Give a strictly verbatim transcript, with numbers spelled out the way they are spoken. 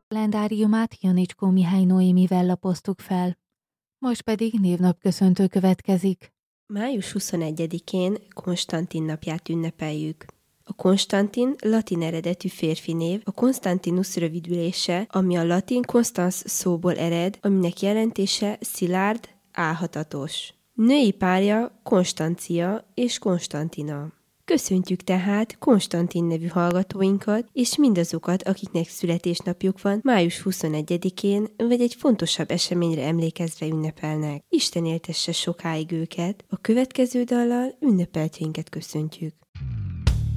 Kalendáriumát Janicskó Mihály Noémivel lapoztuk fel. Most pedig névnapköszöntő következik. május huszonegyedikén Konstantin napját ünnepeljük. A Konstantin latin eredetű férfi név, a Constantinus rövidülése, ami a latin Constans szóból ered, aminek jelentése szilárd, álhatatos. Női párja Konstancia és Konstantina. Köszöntjük tehát Konstantin nevű hallgatóinkat, és mindazokat, akiknek születésnapjuk van május huszonegyedikén, vagy egy fontosabb eseményre emlékezve ünnepelnek. Isten éltesse sokáig őket, a következő dallal ünnepeltjeinket köszöntjük.